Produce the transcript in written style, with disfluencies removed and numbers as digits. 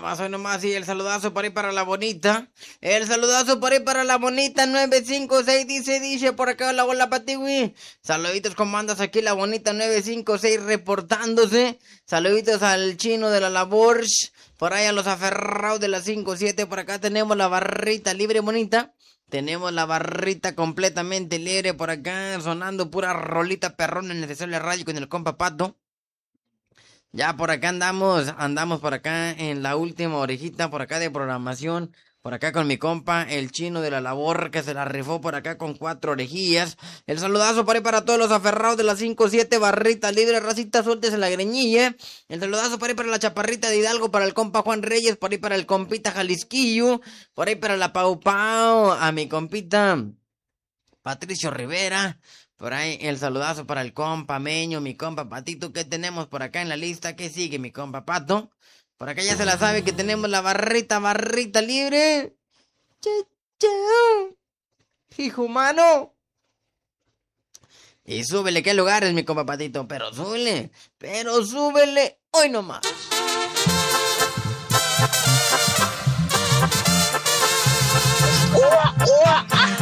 hoy nomás, y el saludazo por ahí para la bonita. El saludazo por ahí para la bonita 956, dice por acá, hola Patiwi. Saluditos, ¿cómo andas aquí la bonita 956 reportándose? Saluditos al chino de la labor, por ahí a los aferrados de la 57, por acá tenemos la barrita libre bonita. Tenemos la barrita completamente libre por acá, sonando pura rolita perrona en Necesario Radio con el compa Pato. Ya por acá andamos por acá en la última orejita por acá de programación, por acá con mi compa, el chino de la labor que se la rifó por acá con 4 orejillas. El saludazo por ahí para todos los aferrados de la 5-7 barrita libre, racita, sueltes en la greñilla. El saludazo por ahí para la chaparrita de Hidalgo, para el compa Juan Reyes, por ahí para el compita Jalisquillo, por ahí para la Pau Pau, a mi compita Patricio Rivera. Por ahí el saludazo para el compa Meño, mi compa Patito. ¿Qué tenemos por acá en la lista? ¿Qué sigue, mi compa Pato? Por acá ya se la sabe que tenemos la barrita libre. Chao, hijo humano. Y súbele, ¿qué lugares, mi compa Patito? Pero súbele hoy nomás.